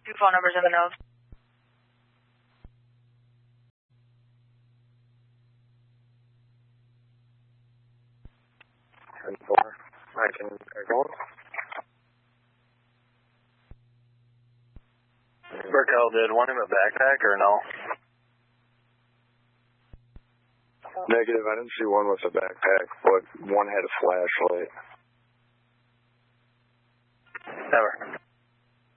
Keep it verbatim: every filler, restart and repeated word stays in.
Two phone numbers in the nose. ten four. I can go. Burkell, did one have a backpack or no? Negative, I didn't see one with a backpack, but one had a flashlight. Never.